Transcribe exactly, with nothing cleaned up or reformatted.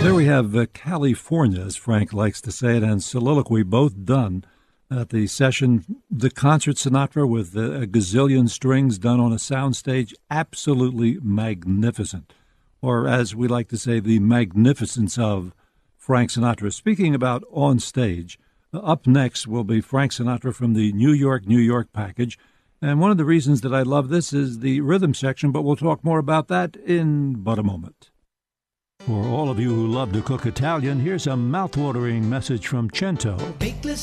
There we have uh, California, as Frank likes to say it, and Soliloquy both done at the session. The concert Sinatra with uh, a gazillion strings done on a soundstage, absolutely magnificent. Or as we like to say, the magnificence of Frank Sinatra. Speaking about on stage, uh, up next will be Frank Sinatra from the New York, New York package. And one of the reasons that I love this is the rhythm section, but we'll talk more about that in but a moment. For all of you who love to cook Italian, here's a mouth-watering message from Cento.